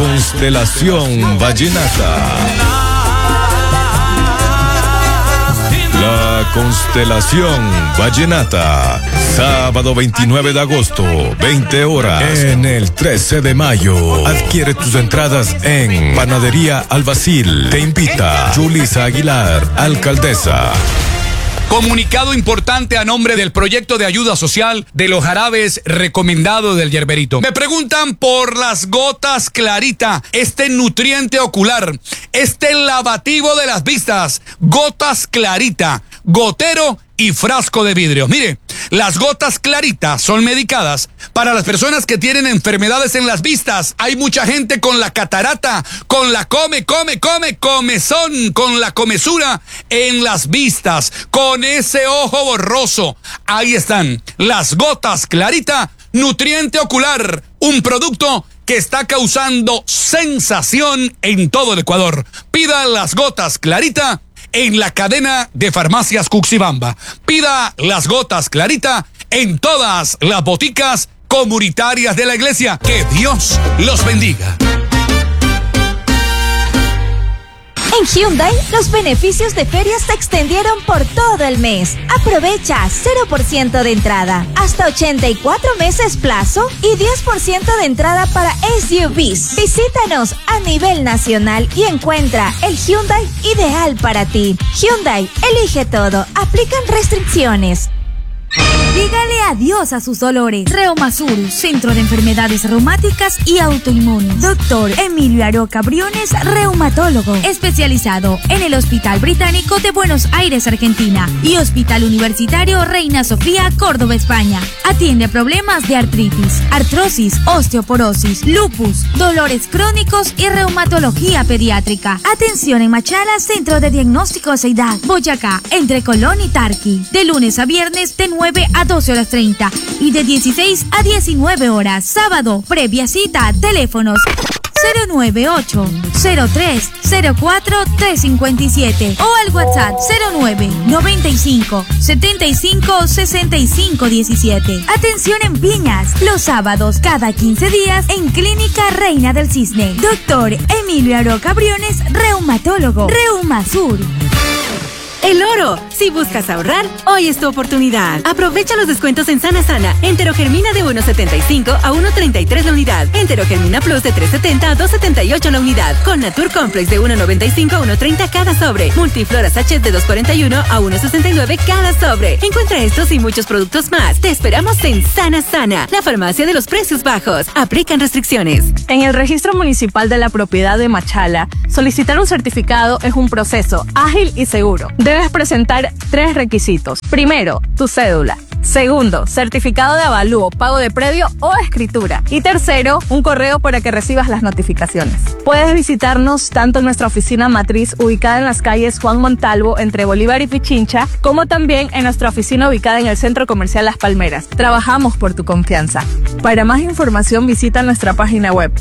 Constelación Vallenata. La Constelación Vallenata. Sábado 29 de agosto, 20 horas, en el 13 de mayo. Adquiere tus entradas en Panadería Albacil. Te invita Julissa Aguilar, alcaldesa. Comunicado importante a nombre del proyecto de ayuda social de los jarabes recomendados del Yerberito. Me preguntan por las gotas Clarita, este nutriente ocular, este lavativo de las vistas, gotas Clarita, gotero y frasco de vidrio. Mire, las gotas Clarita son medicadas para las personas que tienen enfermedades en las vistas. Hay mucha gente con la catarata, con la comezón, con la comezura en las vistas, con ese ojo borroso. Ahí están las gotas Clarita, nutriente ocular, un producto que está causando sensación en todo el Ecuador. Pida las gotas Clarita en la cadena de farmacias Cuxibamba. Pida las gotas Clarita en todas las boticas comunitarias de la iglesia. Que Dios los bendiga. En Hyundai, los beneficios de ferias se extendieron por todo el mes. Aprovecha 0% de entrada, hasta 84 meses plazo y 10% de entrada para SUVs. Visítanos a nivel nacional y encuentra el Hyundai ideal para ti. Hyundai, elige todo. Aplican restricciones. Dígale adiós a sus dolores. Reumasur, Centro de Enfermedades Reumáticas y Autoinmunes. Doctor Emilio Aroca Briones, reumatólogo, especializado en el Hospital Británico de Buenos Aires, Argentina, y Hospital Universitario Reina Sofía, Córdoba, España. Atiende problemas de artritis, artrosis, osteoporosis, lupus, dolores crónicos y reumatología pediátrica. Atención en Machala, Centro de Diagnóstico Seidad, Boyacá, entre Colón y Tarqui. De lunes a viernes de 9 a 12:30 y de 16 a 19 horas. Sábado, previa cita, teléfonos 098-03-04-357 o al WhatsApp 09-95-75-65-17. Atención en Piñas, los sábados cada 15 días en Clínica Reina del Cisne. Doctor Emilio Aroca Briones, reumatólogo. Reumasur. El oro. Si buscas ahorrar, hoy es tu oportunidad. Aprovecha los descuentos en Sana Sana. Enterogermina de 1.75 a 1.33 la unidad. Enterogermina Plus de 3.70 a 2.78 la unidad. Con Natur Complex de 1.95 a 1.30 cada sobre. Multiflora Sachet de 2.41 a 1.69 cada sobre. Encuentra estos y muchos productos más. Te esperamos en Sana Sana, la farmacia de los precios bajos. Aplican restricciones. En el Registro Municipal de la Propiedad de Machala, solicitar un certificado es un proceso ágil y seguro. Debes presentar 3 requisitos. Primero, tu cédula. Segundo, certificado de avalúo, pago de predio o escritura. Y tercero, un correo para que recibas las notificaciones. Puedes visitarnos tanto en nuestra oficina matriz ubicada en las calles Juan Montalvo entre Bolívar y Pichincha, como también en nuestra oficina ubicada en el Centro Comercial Las Palmeras. Trabajamos por tu confianza. Para más información visita nuestra página web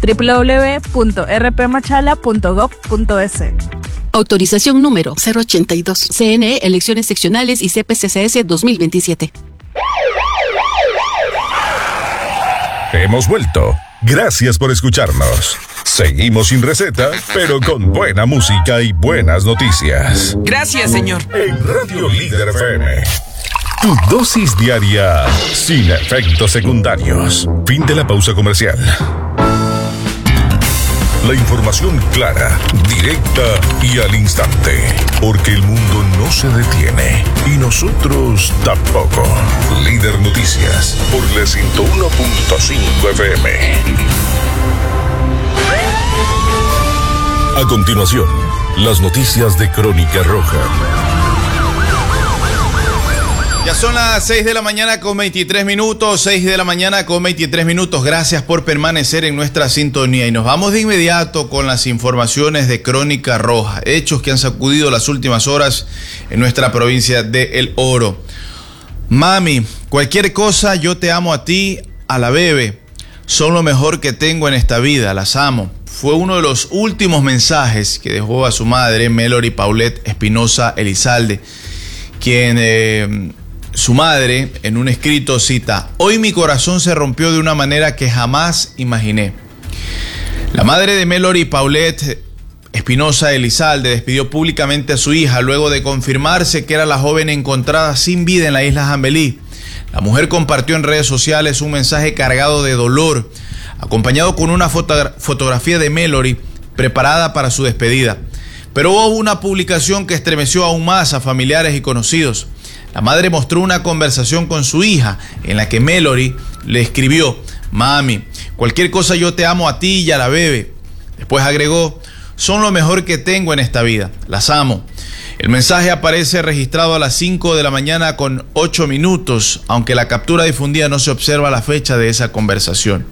www.rpmachala.gov.es. Autorización número 082. CNE, Elecciones Seccionales y CPCCS 2027. Hemos vuelto. Gracias por escucharnos. Seguimos sin receta, pero con buena música y buenas noticias. Gracias, señor. En Radio Líder FM. Tu dosis diaria sin efectos secundarios. Fin de la pausa comercial. La información clara, directa y al instante. Porque el mundo no se detiene. Y nosotros tampoco. Líder Noticias. Por la 101.5 FM. A continuación, las noticias de Crónica Roja. Ya son las 6 de la mañana con 23 minutos, 6 de la mañana con 23 minutos. Gracias por permanecer en nuestra sintonía. Y nos vamos de inmediato con las informaciones de Crónica Roja. Hechos que han sacudido las últimas horas en nuestra provincia de El Oro. Mami, cualquier cosa, yo te amo a ti, a la bebé. Son lo mejor que tengo en esta vida, las amo. Fue uno de los últimos mensajes que dejó a su madre, Melody Paulette Espinosa Elizalde, quien... su madre, en un escrito, cita: hoy mi corazón se rompió de una manera que jamás imaginé. La madre de Melody Paulette Espinosa Elizalde despidió públicamente a su hija luego de confirmarse que era la joven encontrada sin vida en la isla Jambelí. La mujer compartió en redes sociales un mensaje cargado de dolor, acompañado con una fotografía de Melody preparada para su despedida. Pero hubo una publicación que estremeció aún más a familiares y conocidos. La madre mostró una conversación con su hija en la que Melody le escribió: "Mami, cualquier cosa yo te amo a ti y a la bebé". Después agregó: "Son lo mejor que tengo en esta vida, las amo". El mensaje aparece registrado a las 5 de la mañana con 8 minutos, aunque la captura difundida no se observa la fecha de esa conversación.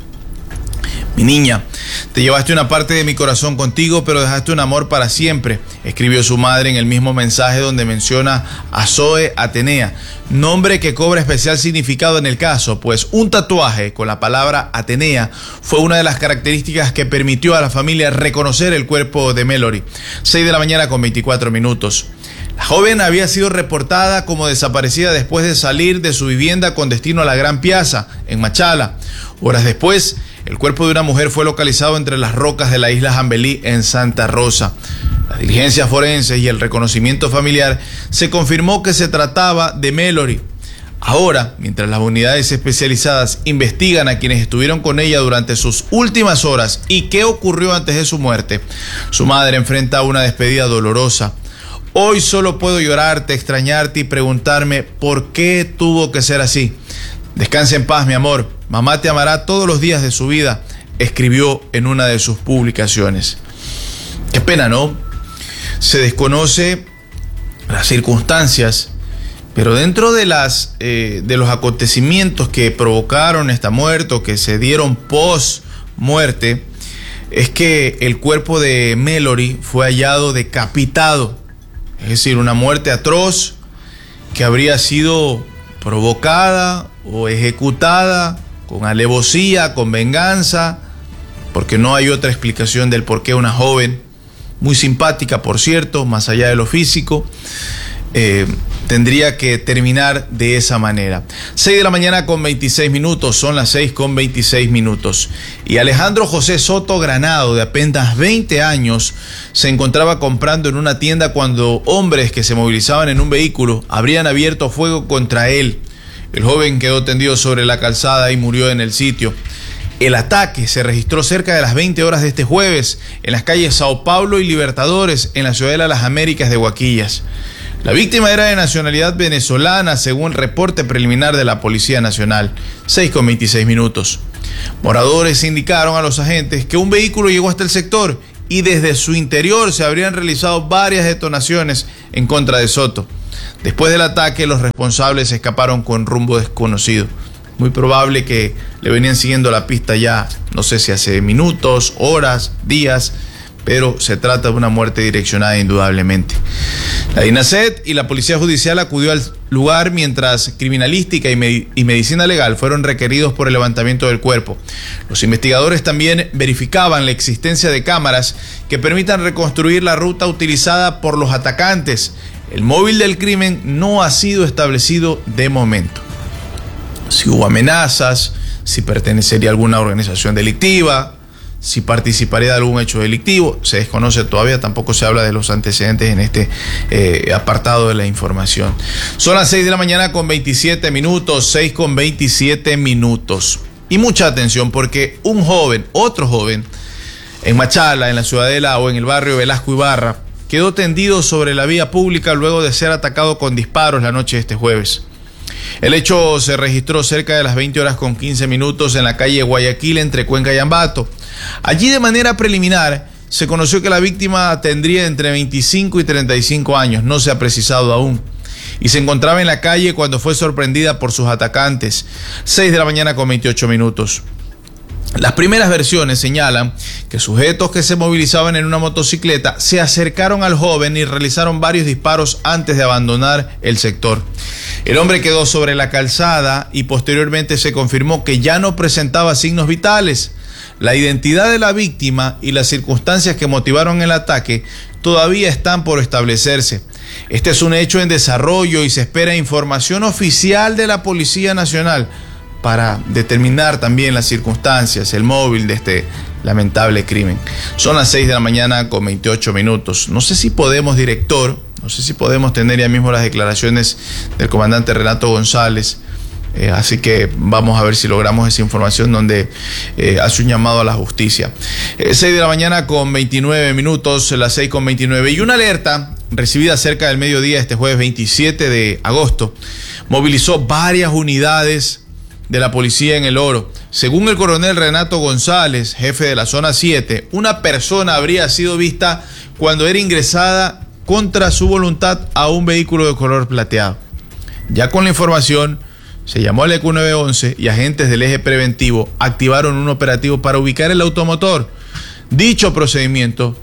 "Mi niña, te llevaste una parte de mi corazón contigo, pero dejaste un amor para siempre", escribió su madre en el mismo mensaje, donde menciona a Zoe Atenea, nombre que cobra especial significado en el caso, pues un tatuaje con la palabra Atenea fue una de las características que permitió a la familia reconocer el cuerpo de Melody. 6 de la mañana con 24 minutos. La joven había sido reportada como desaparecida después de salir de su vivienda con destino a la Gran Piazza, en Machala. Horas después, el cuerpo de una mujer fue localizado entre las rocas de la isla Jambelí, en Santa Rosa. Las diligencias forenses y el reconocimiento familiar se confirmó que se trataba de Melody. Ahora, mientras las unidades especializadas investigan a quienes estuvieron con ella durante sus últimas horas y qué ocurrió antes de su muerte, su madre enfrenta una despedida dolorosa. "Hoy solo puedo llorarte, extrañarte y preguntarme por qué tuvo que ser así. Descansa en paz, mi amor. Mamá te amará todos los días de su vida", escribió en una de sus publicaciones. Qué pena, ¿no? Se desconoce las circunstancias, pero dentro de los acontecimientos que provocaron esta muerte o que se dieron post muerte, es que el cuerpo de Melody fue hallado decapitado. Es decir, una muerte atroz que habría sido provocada o ejecutada con alevosía, con venganza, porque no hay otra explicación del por qué una joven, muy simpática por cierto, más allá de lo físico, tendría que terminar de esa manera. 6 de la mañana con 26 minutos, son las 6 con 26 minutos. Y Alejandro José Soto Granado, de apenas 20 años, se encontraba comprando en una tienda cuando hombres que se movilizaban en un vehículo habrían abierto fuego contra él. El joven quedó tendido sobre la calzada y murió en el sitio. El ataque se registró cerca de las 20 horas de este jueves en las calles Sao Paulo y Libertadores, en la Ciudadela Las Américas de Huaquillas. La víctima era de nacionalidad venezolana, según el reporte preliminar de la Policía Nacional. 6 con 26 minutos. Moradores indicaron a los agentes que un vehículo llegó hasta el sector y desde su interior se habrían realizado varias detonaciones en contra de Soto. Después del ataque, los responsables escaparon con rumbo desconocido. Muy probable que le venían siguiendo la pista ya, no sé si hace minutos, horas, días, pero se trata de una muerte direccionada indudablemente. La DINASET y la Policía Judicial acudió al lugar, mientras Criminalística y Medicina Legal fueron requeridos por el levantamiento del cuerpo. Los investigadores también verificaban la existencia de cámaras que permitan reconstruir la ruta utilizada por los atacantes. El móvil del crimen no ha sido establecido de momento. Si hubo amenazas, si pertenecería a alguna organización delictiva, si participaría de algún hecho delictivo, se desconoce todavía, tampoco se habla de los antecedentes en este apartado de la información. Son las 6 de la mañana con 27 minutos, 6 con 27 minutos. Y mucha atención, porque un joven, otro joven, en Machala, en la Ciudadela o en el barrio Velasco Ibarra, quedó tendido sobre la vía pública luego de ser atacado con disparos la noche de este jueves. El hecho se registró cerca de las 20 horas con 15 minutos en la calle Guayaquil, entre Cuenca y Ambato. Allí, de manera preliminar, se conoció que la víctima tendría entre 25 y 35 años, no se ha precisado aún, y se encontraba en la calle cuando fue sorprendida por sus atacantes. 6 de la mañana con 28 minutos. Las primeras versiones señalan que sujetos que se movilizaban en una motocicleta se acercaron al joven y realizaron varios disparos antes de abandonar el sector. El hombre quedó sobre la calzada y posteriormente se confirmó que ya no presentaba signos vitales. La identidad de la víctima y las circunstancias que motivaron el ataque todavía están por establecerse. Este es un hecho en desarrollo y se espera información oficial de la Policía Nacional para determinar también las circunstancias, el móvil de este lamentable crimen. Son las 6 de la mañana con 28 minutos. No sé si podemos, director, no sé si podemos tener ya mismo las declaraciones del comandante Renato González. Así que vamos a ver si logramos esa información donde hace un llamado a la justicia. 6 de la mañana con 29 minutos, las 6 con 29. Y una alerta recibida cerca del mediodía este jueves 27 de agosto movilizó varias unidades de la policía en El Oro. Según el coronel Renato González, jefe de la zona 7, una persona habría sido vista cuando era ingresada contra su voluntad a un vehículo de color plateado. Ya con la información, se llamó al EQ 911 y agentes del eje preventivo activaron un operativo para ubicar el automotor. Dicho procedimiento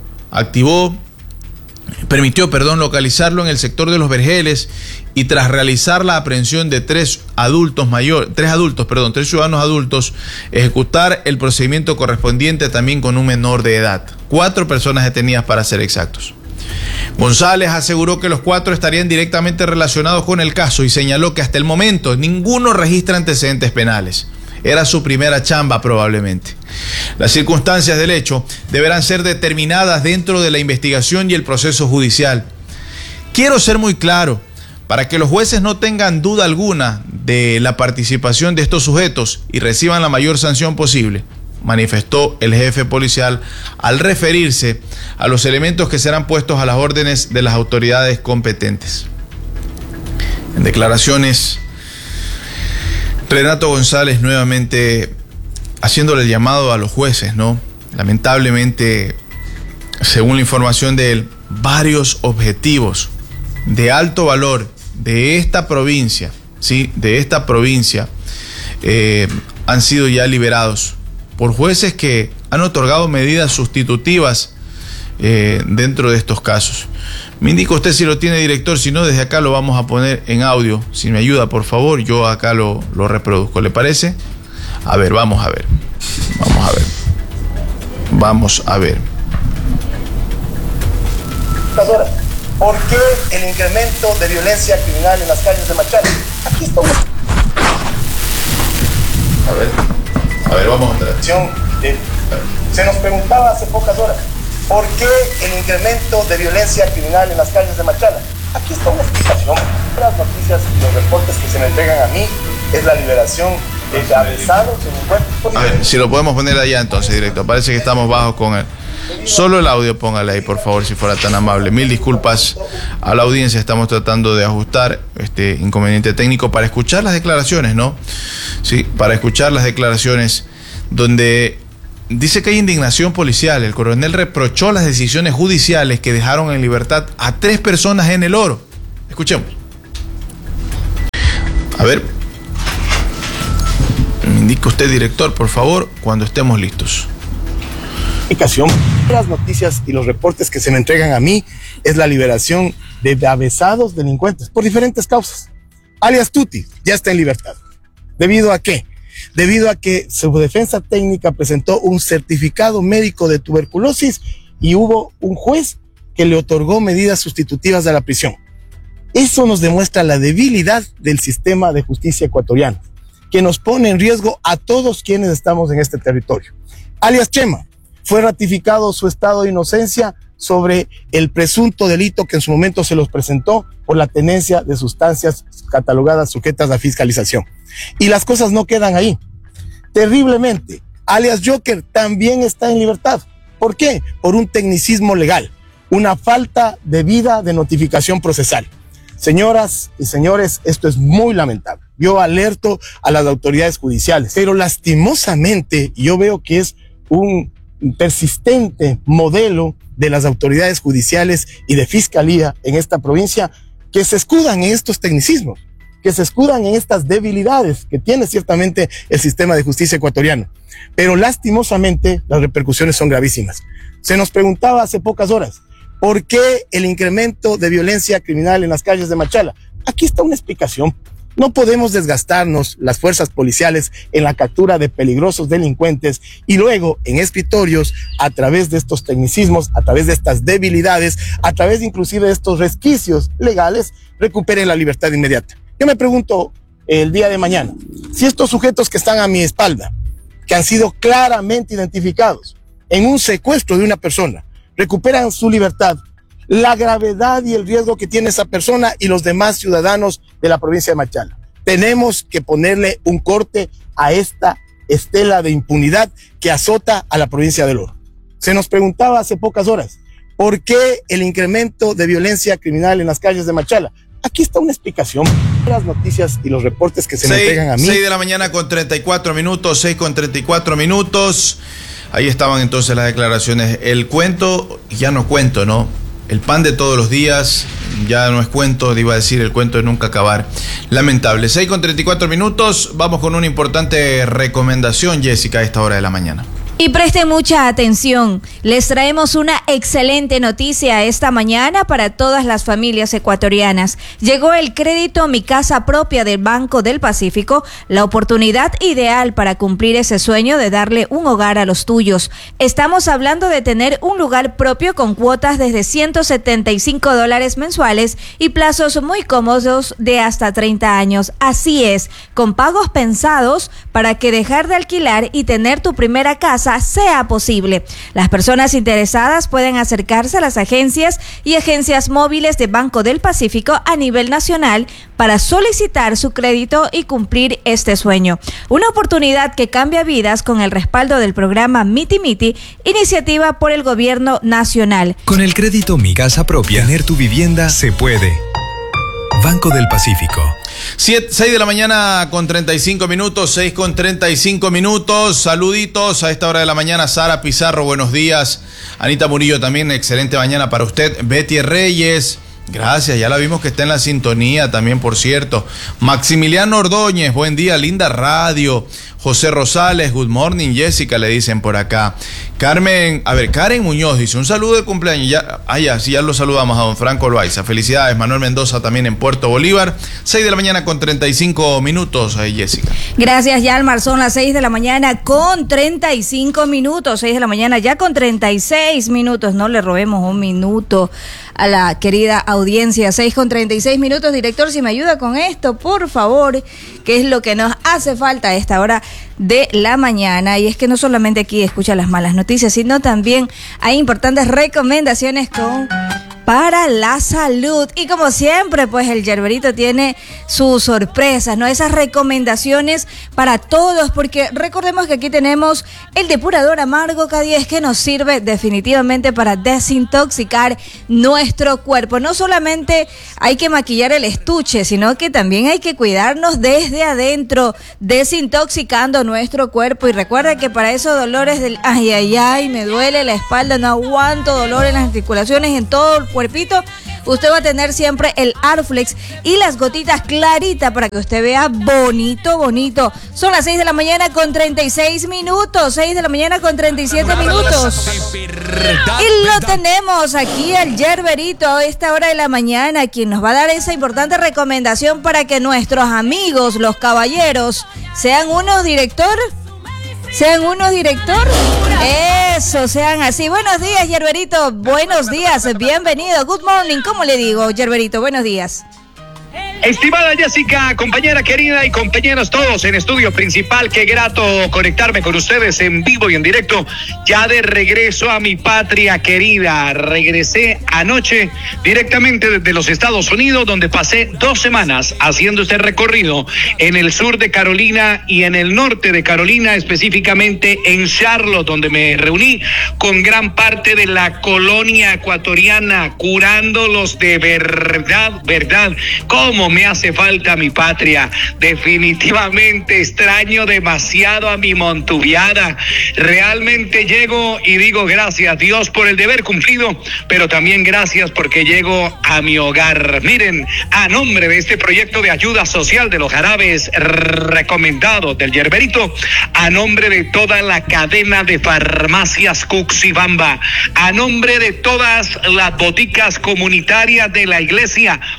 permitió localizarlo en el sector de Los Vergeles y tras realizar la aprehensión de tres ciudadanos adultos, ejecutar el procedimiento correspondiente también con un menor de edad. 4 personas detenidas para ser exactos. González aseguró que los 4 estarían directamente relacionados con el caso y señaló que hasta el momento ninguno registra antecedentes penales. Era su primera chamba probablemente. Las circunstancias del hecho deberán ser determinadas dentro de la investigación y el proceso judicial. Quiero ser muy claro, para que los jueces no tengan duda alguna de la participación de estos sujetos y reciban la mayor sanción posible, manifestó el jefe policial al referirse a los elementos que serán puestos a las órdenes de las autoridades competentes. En declaraciones, Renato González nuevamente haciéndole el llamado a los jueces, ¿no? Lamentablemente, según la información de él, varios objetivos de alto valor de esta provincia, ¿sí? Han sido ya liberados por jueces que han otorgado medidas sustitutivas dentro de estos casos. Me indica usted si lo tiene, director, si no, desde acá lo vamos a poner en audio. Si me ayuda, por favor, yo acá lo reproduzco, ¿le parece? A ver, vamos a ver. ¿Por qué el incremento de violencia criminal en las calles de Machala? Aquí estamos. A ver, vamos a entrar. Se nos preguntaba hace pocas horas, ¿por qué el incremento de violencia criminal en las calles de Machala? Aquí está una explicación. Las noticias y los reportes que se me entregan a mí es la liberación de apresados en encuentros. A ver, si lo podemos poner allá entonces, director. Parece que estamos bajos con él. Solo el audio póngale ahí, por favor, si fuera tan amable. Mil disculpas a la audiencia, estamos tratando de ajustar este inconveniente técnico para escuchar las declaraciones, ¿no? Sí, para escuchar las declaraciones donde dice que hay indignación policial. El coronel reprochó las decisiones judiciales que dejaron en libertad a 3 personas en El Oro. Escuchemos. A ver. Me indica usted, director, por favor, cuando estemos listos. Las noticias y los reportes que se me entregan a mí es la liberación de avesados delincuentes por diferentes causas. Alias Tuti ya está en libertad. ¿Debido a qué? Debido a que su defensa técnica presentó un certificado médico de tuberculosis y hubo un juez que le otorgó medidas sustitutivas de la prisión. Eso nos demuestra la debilidad del sistema de justicia ecuatoriano, que nos pone en riesgo a todos quienes estamos en este territorio. Alias Chema, fue ratificado su estado de inocencia sobre el presunto delito que en su momento se los presentó por la tenencia de sustancias catalogadas sujetas a fiscalización. Y las cosas no quedan ahí. Terriblemente, alias Joker también está en libertad. ¿Por qué? Por un tecnicismo legal, una falta debida de notificación procesal. Señoras y señores, esto es muy lamentable. Yo alerto a las autoridades judiciales, pero lastimosamente yo veo que es un persistente modelo de las autoridades judiciales y de fiscalía en esta provincia que se escudan en estos tecnicismos, que se escudan en estas debilidades que tiene ciertamente el sistema de justicia ecuatoriano. Pero lastimosamente las repercusiones son gravísimas. Se nos preguntaba hace pocas horas, ¿por qué el incremento de violencia criminal en las calles de Machala? Aquí está una explicación. No podemos desgastarnos las fuerzas policiales en la captura de peligrosos delincuentes y luego en escritorios, a través de estos tecnicismos, a través de estas debilidades, a través inclusive de estos resquicios legales, recuperen la libertad inmediata. Yo me pregunto el día de mañana, si estos sujetos que están a mi espalda, que han sido claramente identificados, en un secuestro de una persona, recuperan su libertad, la gravedad y el riesgo que tiene esa persona y los demás ciudadanos de la provincia de Machala. Tenemos que ponerle un corte a esta estela de impunidad que azota a la provincia del Oro. Se nos preguntaba hace pocas horas, ¿por qué el incremento de violencia criminal en las calles de Machala? Aquí está una explicación. Las noticias y los reportes que se me entregan a mí. 6 de la mañana con 34 minutos, 6 con 34 minutos. Ahí estaban entonces las declaraciones. El cuento, ya no cuento, ¿no? El pan de todos los días, ya no es cuento, iba a decir el cuento de nunca acabar. Lamentable. 6 con 34 minutos, vamos con una importante recomendación, Jessica, a esta hora de la mañana. Y presten mucha atención, les traemos una excelente noticia esta mañana para todas las familias ecuatorianas. Llegó el crédito Mi Casa Propia del Banco del Pacífico, la oportunidad ideal para cumplir ese sueño de darle un hogar a los tuyos. Estamos hablando de tener un lugar propio con cuotas desde $175 mensuales y plazos muy cómodos de hasta 30 años. Así es, con pagos pensados para que dejar de alquilar y tener tu primera casa sea posible. Las personas interesadas pueden acercarse a las agencias y agencias móviles de Banco del Pacífico a nivel nacional para solicitar su crédito y cumplir este sueño. Una oportunidad que cambia vidas con el respaldo del programa Miti Miti, iniciativa por el gobierno nacional. Con el crédito Mi Casa Propia, tener tu vivienda se puede. Banco del Pacífico. 6 de la mañana con 35 minutos, 6 con 35 minutos. Saluditos a esta hora de la mañana. Sara Pizarro, buenos días. Anita Murillo también, excelente mañana para usted. Betty Reyes, gracias, ya la vimos que está en la sintonía también, por cierto. Maximiliano Ordóñez, buen día, linda radio. José Rosales, good morning, Jessica, le dicen por acá. Karen Muñoz dice, un saludo de cumpleaños. Ya lo saludamos a don Franco Loaiza. Felicidades, Manuel Mendoza también en Puerto Bolívar. 6 de la mañana con 35 minutos, Jessica. Gracias, Yalmar, son las 6 de la mañana con 35 minutos. 6 de la mañana ya con 36 minutos. No le robemos un minuto a la querida audiencia. 6 con 36 minutos. Director, si me ayuda con esto, por favor, que es lo que nos hace falta a esta hora de la mañana. Y es que no solamente aquí escucha las malas noticias, sino también hay importantes recomendaciones para la salud. Y como siempre, pues el Yerberito tiene sus sorpresas, ¿no? Esas recomendaciones para todos, porque recordemos que aquí tenemos el depurador amargo K10 que nos sirve definitivamente para desintoxicar nuestro cuerpo. No solamente hay que maquillar el estuche, sino que también hay que cuidarnos desde adentro, desintoxicando nuestro cuerpo. Y recuerda que para esos dolores del ay, me duele la espalda, no aguanto dolor en las articulaciones, en todo el cuerpito, usted va a tener siempre el Arflex y las gotitas claritas para que usted vea bonito. Son las 6 de la mañana con 36 minutos, 6 de la mañana con 37 minutos. Y lo tenemos aquí al Yerberito a esta hora de la mañana, quien nos va a dar esa importante recomendación para que nuestros amigos, los caballeros, sean unos director. Eso, sean así. Buenos días, Yerberito. Buenos días, bienvenido. Good morning. ¿Cómo le digo, Yerberito? Buenos días. Estimada Jessica, compañera querida y compañeros todos en estudio principal, qué grato conectarme con ustedes en vivo y en directo, ya de regreso a mi patria querida. Regresé anoche directamente desde los Estados Unidos, donde pasé 2 semanas haciendo este recorrido en el sur de Carolina y en el norte de Carolina, específicamente en Charlotte, donde me reuní con gran parte de la colonia ecuatoriana, curándolos de verdad. ¿Cómo me hace falta mi patria? Definitivamente extraño demasiado a mi montuviada. Realmente llego y digo gracias Dios por el deber cumplido, pero también gracias porque llego a mi hogar. Miren, a nombre de este proyecto de ayuda social de los jarabes recomendados del Yerberito, a nombre de toda la cadena de farmacias Cuxibamba, a nombre de todas las boticas comunitarias de la iglesia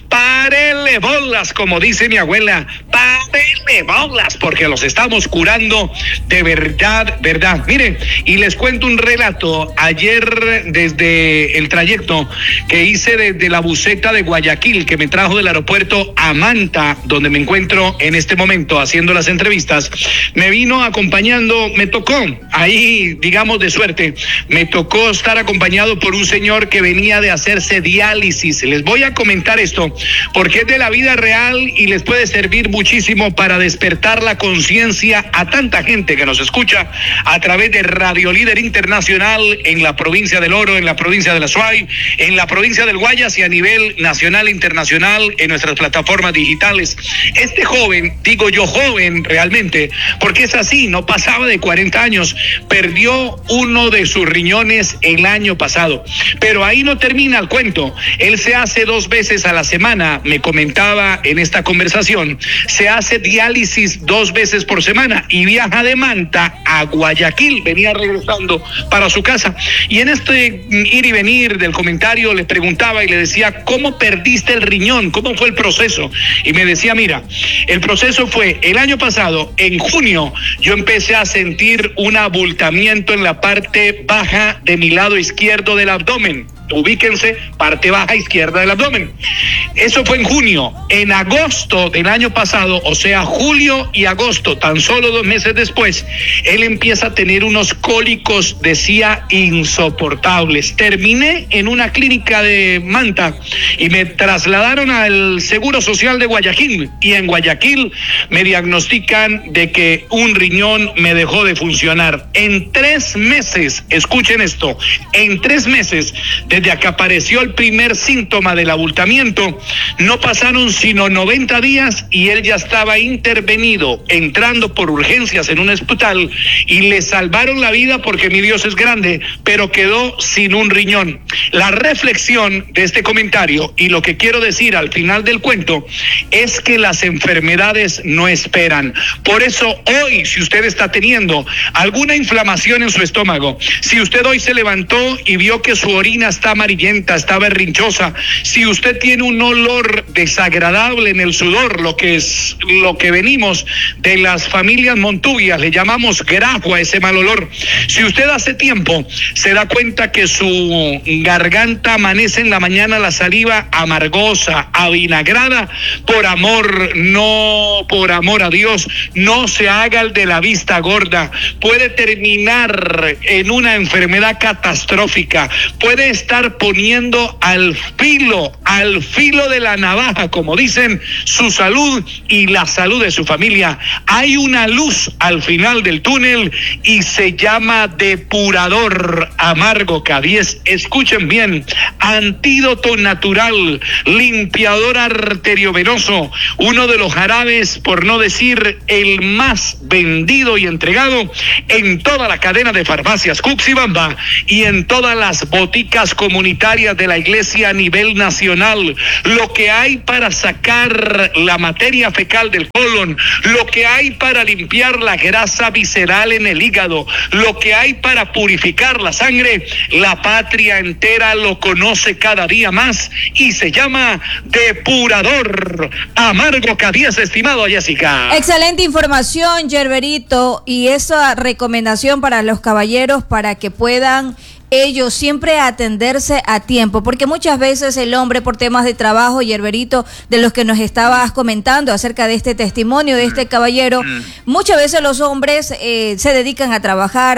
Párenle bolas, como dice mi abuela, párenle bolas, porque los estamos curando de verdad, verdad. Miren, y les cuento un relato. Ayer, desde el trayecto que hice desde la buseta de Guayaquil, que me trajo del aeropuerto a Manta, donde me encuentro en este momento haciendo las entrevistas, me vino acompañando, me tocó, ahí digamos de suerte, me tocó estar acompañado por un señor que venía de hacerse diálisis. Les voy a comentar esto porque es de la vida real y les puede servir muchísimo para despertar la conciencia a tanta gente que nos escucha a través de Radio Líder Internacional en la provincia del Oro, en la provincia de la Suay, en la provincia del Guayas y a nivel nacional e internacional en nuestras plataformas digitales. Este joven, digo yo joven realmente, porque es así, no pasaba de 40 años, perdió uno de sus riñones el año pasado. Pero ahí no termina el cuento. Él se hace 2 veces a la semana, me comentaba en esta conversación, se hace diálisis 2 veces por semana y viaja de Manta a Guayaquil, venía regresando para su casa. Y en este ir y venir del comentario le preguntaba y le decía, ¿cómo perdiste el riñón? ¿Cómo fue el proceso? Y me decía, mira, el proceso fue el año pasado, en junio, yo empecé a sentir un abultamiento en la parte baja de mi lado izquierdo del abdomen. Ubíquense, parte baja izquierda del abdomen. Eso fue en junio. En agosto del año pasado, o sea, julio y agosto, tan solo 2 meses después, él empieza a tener unos cólicos, decía, insoportables. Terminé en una clínica de Manta y me trasladaron al Seguro Social de Guayaquil. Y en Guayaquil me diagnostican de que un riñón me dejó de funcionar. En 3 meses, escuchen esto, en 3 meses, desde que apareció el primer síntoma del abultamiento, no pasaron sino 90 días y él ya estaba intervenido, entrando por urgencias en un hospital y le salvaron la vida porque mi Dios es grande, pero quedó sin un riñón. La reflexión de este comentario y lo que quiero decir al final del cuento es que las enfermedades no esperan. Por eso hoy, si usted está teniendo alguna inflamación en su estómago, si usted hoy se levantó y vio que su orina está amarillenta, está berrinchosa, si usted tiene un olor desagradable en el sudor, lo que venimos de las familias montubias, le llamamos grajo a ese mal olor. Si usted hace tiempo se da cuenta que su garganta amanece en la mañana la saliva amargosa, avinagrada, por amor a Dios, no se haga el de la vista gorda. Puede terminar en una enfermedad catastrófica, puede estar poniendo al filo de la navaja, como dicen, su salud y la salud de su familia. Hay una luz al final del túnel y se llama Depurador Amargo K10. Escuchen bien, antídoto natural, limpiador arteriovenoso, uno de los jarabes, por no decir el más vendido y entregado en toda la cadena de farmacias Cuxibamba y en todas las boticas comunitarias de la iglesia a nivel nacional. Lo que hay para sacar la materia fecal del colon, lo que hay para limpiar la grasa visceral en el hígado, lo que hay para purificar la sangre, la patria entera lo conoce cada día más y se llama Depurador Amargo K10, estimado Jessica. Excelente información, Yerberito, y esa recomendación para los caballeros para que puedan ellos siempre atenderse a tiempo, porque muchas veces el hombre, por temas de trabajo, Yerberito, de los que nos estabas comentando acerca de este testimonio de este caballero, muchas veces los hombres se dedican a trabajar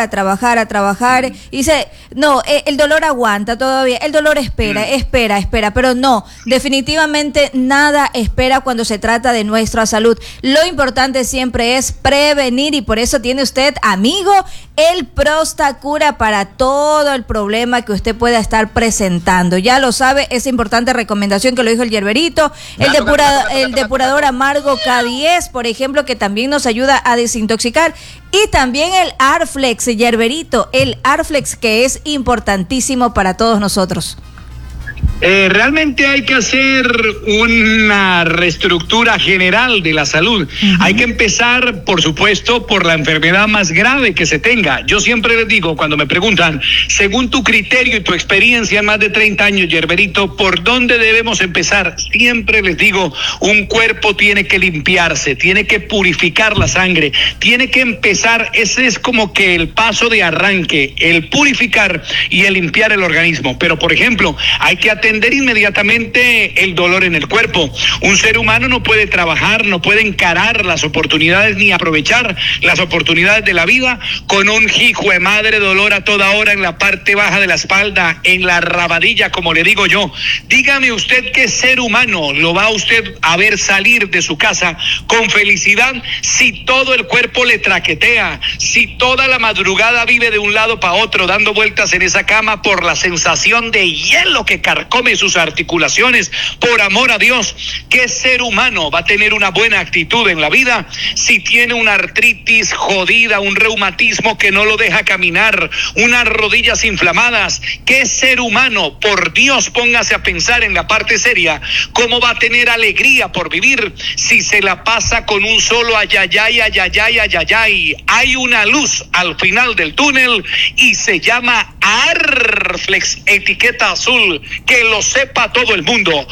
y dice, no, el dolor aguanta todavía, el dolor espera, pero no, definitivamente nada espera cuando se trata de nuestra salud. Lo importante siempre es prevenir y por eso tiene usted, amigo, el Prostacura para todo el problema que usted pueda estar presentando. Ya lo sabe, esa importante recomendación que lo dijo el Yerberito, el depurador amargo K10, por ejemplo, que también nos ayuda a desintoxicar, y también el Arflex, Yerberito, el Arflex, que es importantísimo para todos nosotros. Realmente hay que hacer una reestructura general de la salud. Hay que empezar, por supuesto, por la enfermedad más grave que se tenga. Yo siempre les digo, cuando me preguntan, según tu criterio y tu experiencia en más de 30 años, Yerberito, ¿por dónde debemos empezar? Siempre les digo, un cuerpo tiene que limpiarse, tiene que purificar la sangre, tiene que empezar, ese es como que el paso de arranque, el purificar y el limpiar el organismo. Pero, por ejemplo, hay que atender inmediatamente el dolor en el cuerpo. Un ser humano no puede trabajar, no puede encarar las oportunidades ni aprovechar las oportunidades de la vida con un hijo de madre dolor a toda hora en la parte baja de la espalda, en la rabadilla, como le digo yo. Dígame usted qué ser humano lo va usted a ver salir de su casa con felicidad si todo el cuerpo le traquetea, si toda la madrugada vive de un lado para otro dando vueltas en esa cama por la sensación de hielo que carcome sus articulaciones. Por amor a Dios, ¿qué ser humano va a tener una buena actitud en la vida si tiene una artritis jodida, un reumatismo que no lo deja caminar, unas rodillas inflamadas? ¿Qué ser humano, por Dios, póngase a pensar en la parte seria, cómo va a tener alegría por vivir si se la pasa con un solo ayayay, ayayay, ayayay? Hay una luz al final del túnel y se llama Arflex, etiqueta azul, que lo sepa todo el mundo.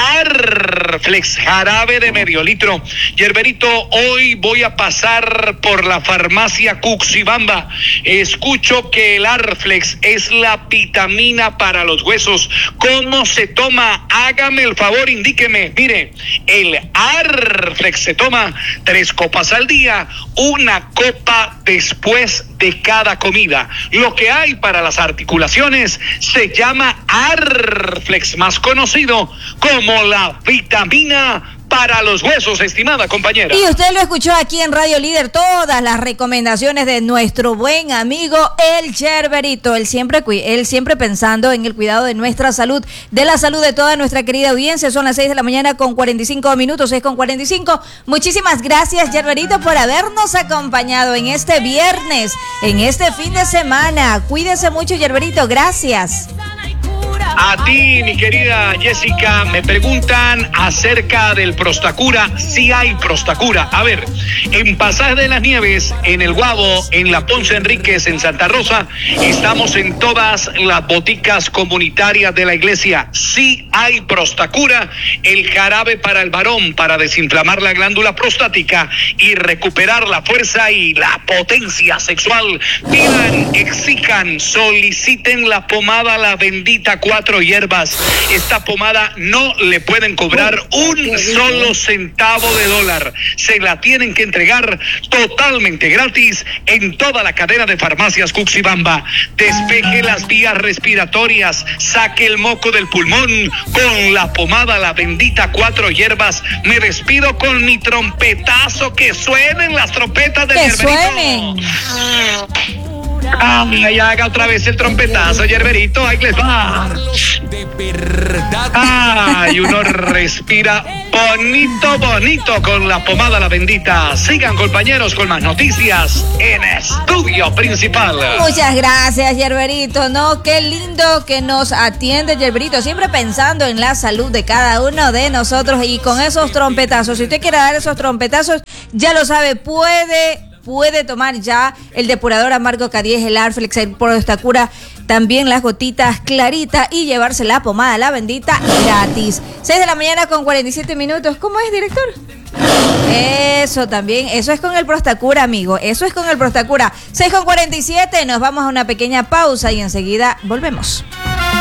Arflex, jarabe de medio litro. Yerberito, hoy voy a pasar por la farmacia Cuxibamba. Escucho que el Arflex es la vitamina para los huesos. ¿Cómo se toma? Hágame el favor, indíqueme. Mire, el Arflex se toma 3 copas al día, 1 copa después de cada comida. Lo que hay para las articulaciones se llama Arflex, más conocido como la vitamina para los huesos, estimada compañera. Y usted lo escuchó aquí en Radio Líder, todas las recomendaciones de nuestro buen amigo el Yerberito, él siempre pensando en el cuidado de nuestra salud, de la salud de toda nuestra querida audiencia. Son las 6 de la mañana con 45 minutos, 6:45. Muchísimas gracias, Yerberito, por habernos acompañado en este viernes, en este fin de semana. Cuídese mucho, Yerberito, gracias. A ti, mi querida Jessica, me preguntan acerca del Prostacura. Sí hay Prostacura. A ver, en Pasaje de las Nieves, en El Guabo, en la Ponce Enríquez, en Santa Rosa, estamos en todas las boticas comunitarias de la iglesia. Sí hay Prostacura, el jarabe para el varón, para desinflamar la glándula prostática y recuperar la fuerza y la potencia sexual. Pidan, exijan, soliciten la pomada La Bendita 4 hierbas. Esta pomada no le pueden cobrar un solo centavo de dólar. Se la tienen que entregar totalmente gratis en toda la cadena de farmacias Cuxibamba. Despeje las vías respiratorias, saque el moco del pulmón con la pomada La Bendita 4 hierbas. Me despido con mi trompetazo. Que suenen las trompetas del Yerberito. Que suenen. Ay, haga otra vez el trompetazo, Yerberito, ahí les va. De verdad. Ay, uno respira bonito, bonito con la pomada La Bendita. Sigan, compañeros, con más noticias en Estudio Principal. Muchas gracias, Yerberito. No, qué lindo que nos atiende Yerberito, siempre pensando en la salud de cada uno de nosotros y con esos trompetazos. Si usted quiere dar esos trompetazos, ya lo sabe, puede tomar ya el depurador amargo K10, el Arflex, el Prostacura, también las gotitas Clarita y llevarse la pomada La Bendita gratis. 6 de la mañana con 47 minutos. ¿Cómo es, director? Eso también, eso es con el Prostacura, amigo. Eso es con el Prostacura. 6:47, nos vamos a una pequeña pausa y enseguida volvemos.